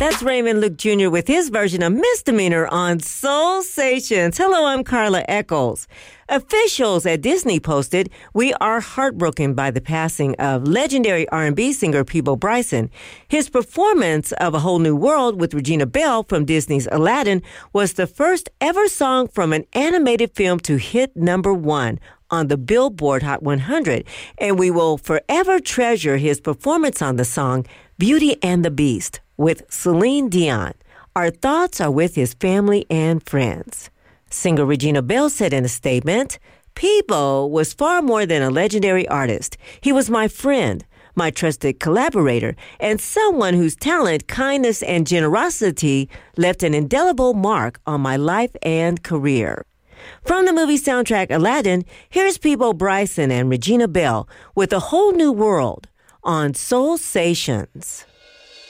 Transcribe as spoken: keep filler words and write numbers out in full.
That's Raymond Luke Junior with his version of Misdemeanor on Soul Stations. Hello, I'm Carla Eccles. Officials at Disney posted, "We are heartbroken by the passing of legendary R and B singer Peabo Bryson. His performance of A Whole New World with Regina Belle from Disney's Aladdin was the first ever song from an animated film to hit number one on the Billboard Hot one hundred, and we will forever treasure his performance on the song Beauty and the Beast with Celine Dion. Our thoughts are with his family and friends." Singer Regina Belle said in a statement, "Peabo was far more than a legendary artist. He was my friend, my trusted collaborator, and someone whose talent, kindness, and generosity left an indelible mark on my life and career." From the movie soundtrack Aladdin, here's Peabo Bryson and Regina Belle with A Whole New World on Soul Stations.